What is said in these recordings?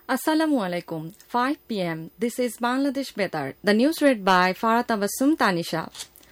Assalamu alaikum. 5 p.m. This is Bangladesh Betar. The news read by Farah Tabassum Tanisha.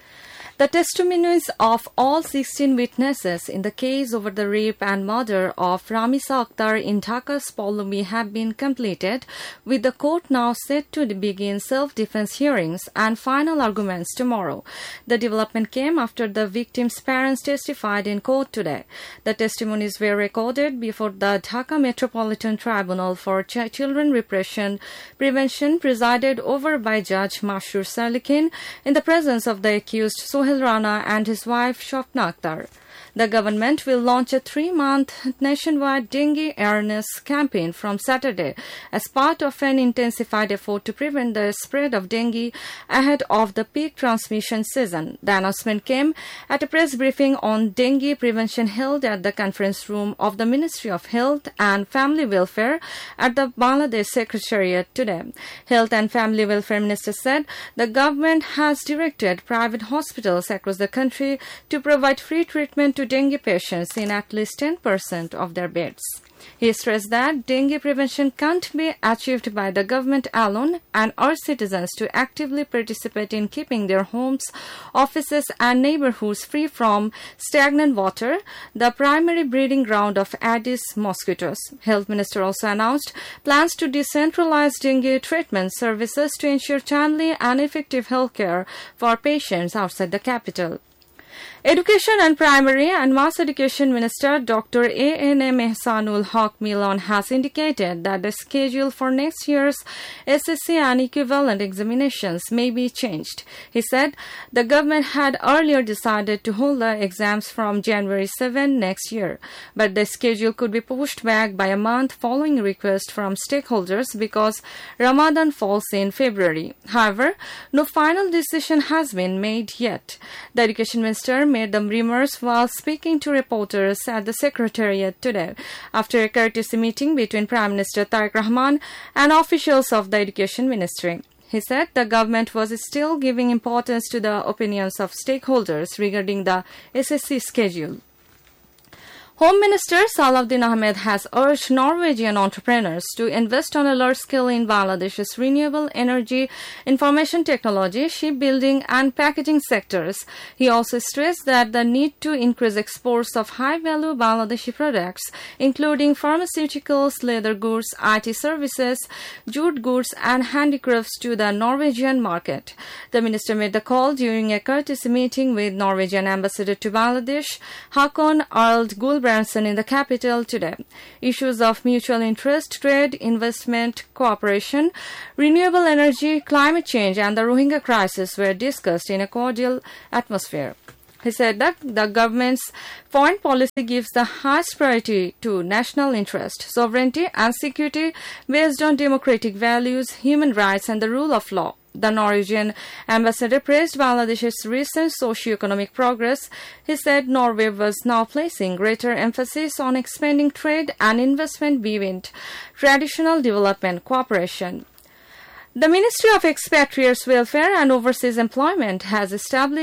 The testimonies of all 16 witnesses in the case over the rape and murder of Ramisa Akhtar in Dhaka's Pahlavi have been completed, with the court now set to begin self-defense hearings and final arguments tomorrow. The development came after the victims' parents testified in court today. The testimonies were recorded before the Dhaka Metropolitan Tribunal for Children Repression Prevention, presided over by Judge Mashur Salikin, in the presence of the accused Sohail Rana and his wife Shopna Akhtar. The government will launch a 3-month nationwide dengue awareness campaign from Saturday as part of an intensified effort to prevent the spread of dengue ahead of the peak transmission season. The announcement came at a press briefing on dengue prevention held at the conference room of the Ministry of Health and Family Welfare at the Bangladesh Secretariat today. Health and Family Welfare Minister said the government has directed private hospitals across the country to provide free treatment to dengue patients in at least 10% of their beds. He stressed that dengue prevention can't be achieved by the government alone and urged citizens to actively participate in keeping their homes, offices and neighborhoods free from stagnant water, the primary breeding ground of Aedes mosquitoes. Health Minister also announced plans to decentralize dengue treatment services to ensure timely and effective health care for patients outside the capital. Education and Primary and Mass Education Minister Dr. A.N.M. Ehsanul Haq Milon has indicated that the schedule for next year's SSC and equivalent examinations may be changed. He said the government had earlier decided to hold the exams from January 7 next year, but the schedule could be pushed back by a month following a request from stakeholders because Ramadan falls in February. However, no final decision has been made yet. The Education Minister made the remarks while speaking to reporters at the Secretariat today, after a courtesy meeting between Prime Minister Tariq Rahman and officials of the Education Ministry. He said the government was still giving importance to the opinions of stakeholders regarding the SSC schedule. Home Minister Salahuddin Ahmed has urged Norwegian entrepreneurs to invest on a large scale in Bangladesh's renewable energy, information technology, shipbuilding and packaging sectors. He also stressed that the need to increase exports of high-value Bangladeshi products, including pharmaceuticals, leather goods, IT services, jute goods and handicrafts to the Norwegian market. The minister made the call during a courtesy meeting with Norwegian Ambassador to Bangladesh, Hakon Arld Gulbrandsen, in the capital today. Issues of mutual interest, trade, investment, cooperation, renewable energy, climate change and the Rohingya crisis were discussed in a cordial atmosphere. He said that the government's foreign policy gives the highest priority to national interest, sovereignty and security based on democratic values, human rights and the rule of law. The Norwegian ambassador praised Bangladesh's recent socio-economic progress. He said Norway was now placing greater emphasis on expanding trade and investment beyond traditional development cooperation. The Ministry of Expatriates Welfare and Overseas Employment has established